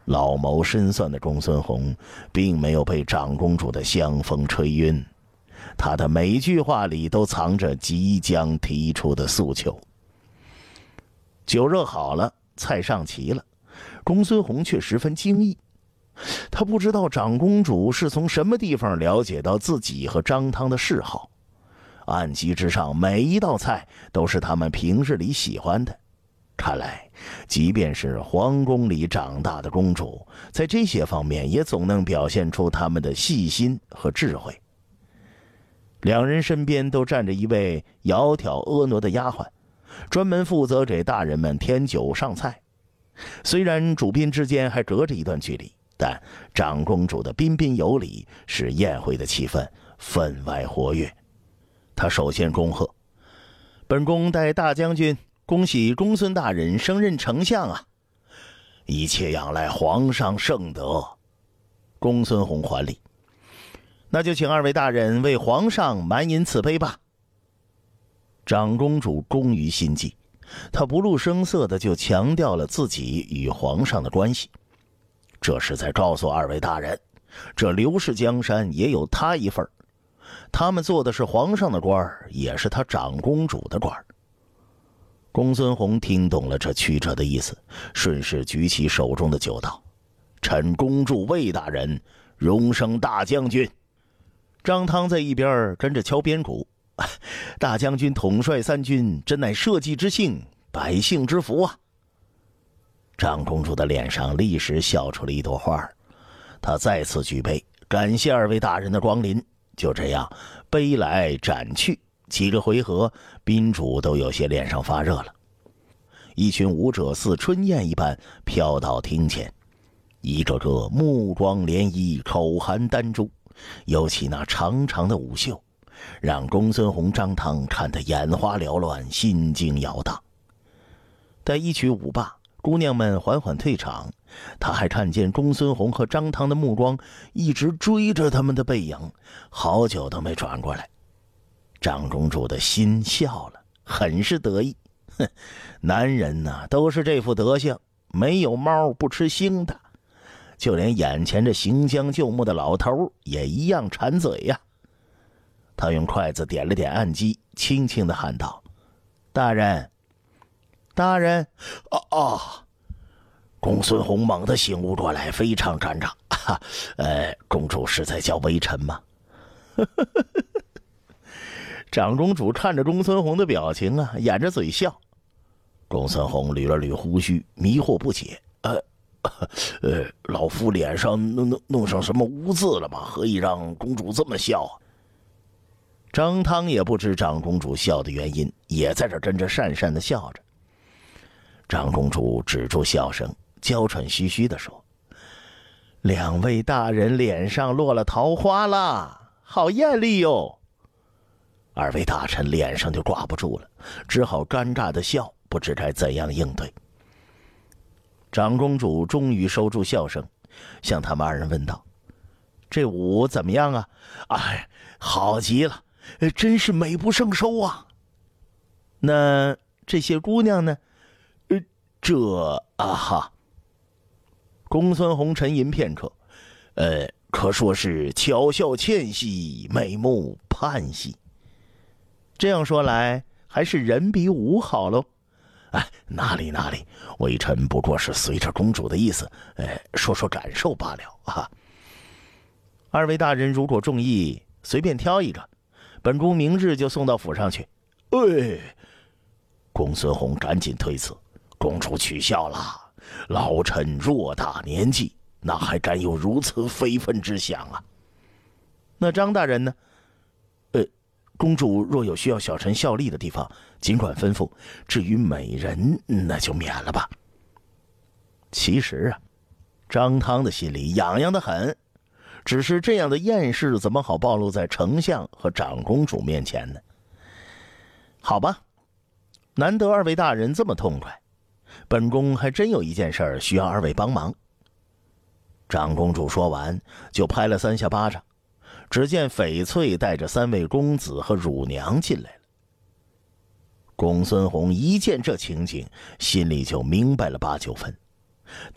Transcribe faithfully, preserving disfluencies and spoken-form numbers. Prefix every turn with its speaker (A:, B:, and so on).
A: 老谋深算的公孙弘并没有被长公主的香风吹晕，他的每句话里都藏着即将提出的诉求。酒热好了，菜上齐了，公孙弘却十分惊异。他不知道长公主是从什么地方了解到自己和张汤的嗜好，案几之上每一道菜都是他们平日里喜欢的。看来即便是皇宫里长大的公主，在这些方面也总能表现出他们的细心和智慧。两人身边都站着一位窈窕婀娜的丫鬟，专门负责给大人们添酒上菜。虽然主宾之间还隔着一段距离，但长公主的彬彬有礼使宴会的气氛分外活跃。她首先恭贺：“本宫代大将军恭喜公孙大人升任丞相啊！一切仰赖皇上圣德。”公孙弘还礼：“那就请二位大人为皇上满饮此杯吧。”长公主忠于心计，她不露声色的就强调了自己与皇上的关系。这是在告诉二位大人，这刘氏江山也有他一份，他们做的是皇上的官，也是他长公主的官。公孙弘听懂了这曲折的意思，顺势举起手中的酒道：“臣恭祝魏大人荣升大将军。”张汤在一边跟着敲边鼓：“大将军统帅三军，真乃社稷之幸，百姓之福啊！”长公主的脸上立时笑出了一朵花，她再次举杯，感谢二位大人的光临。就这样，杯来盏去，几个回合，宾主都有些脸上发热了。一群舞者似春燕一般飘到厅前，一个个目光涟漪，口含丹珠，尤其那长长的舞袖，让公孙弘、张汤看得眼花缭乱，心惊摇荡。待一曲舞罢，姑娘们缓缓退场，他还看见公孙弘和张汤的目光一直追着他们的背影，好久都没转过来。长公主的心笑了，很是得意。哼，男人呐、啊，都是这副德行，没有猫不吃腥的。就连眼前这行将就木的老头也一样馋嘴呀。他用筷子点了点案几，轻轻地喊道：“大人，大人！”啊啊！公孙弘猛地醒悟过来，非常尴尬。啊、呃，公主是在叫微臣吗？长公主看着公孙弘的表情啊，掩着嘴笑。公孙弘捋了捋胡须，迷惑不解：“呃，呃，老夫脸上弄弄弄上什么污渍了吗？何以让公主这么笑？”张汤也不知长公主笑的原因，也在这跟着讪讪的笑着。长公主止住笑声，娇喘吁吁地说：“两位大人脸上落了桃花啦，好艳丽哟。”二位大臣脸上就挂不住了，只好尴尬的笑，不知该怎样应对。长公主终于收住笑声，向他们二人问道：“这舞怎么样啊？”“哎，好极了，真是美不胜收啊。”“那这些姑娘呢？”“呃，这啊哈。”公孙弘沉吟片刻，“呃，可说是巧笑倩兮，美目盼兮。”这样说来，还是人比舞好喽。哎，哪里哪里，微臣不过是随着公主的意思，哎，说说感受罢了啊。二位大人如果中意，随便挑一个，本宫明日就送到府上去。哎，公孙弘赶紧推辞：“公主取笑了，老臣偌大年纪，哪还敢有如此非分之想啊？”“那张大人呢？”“呃。”公主若有需要小臣效力的地方，尽管吩咐。至于美人，那就免了吧。其实啊，张汤的心里痒痒的很，只是这样的艳事怎么好暴露在丞相和长公主面前呢？好吧，难得二位大人这么痛快，本宫还真有一件事儿需要二位帮忙。长公主说完，就拍了三下巴掌。只见翡翠带着三位公子和乳娘进来了。公孙弘一见这情景，心里就明白了八九分。